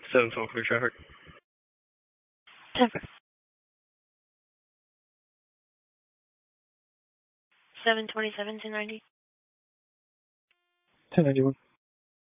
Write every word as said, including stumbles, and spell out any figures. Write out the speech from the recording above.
seven twelve clear traffic. ten four. seven twenty-seven, ten ninety. ten ninety-one.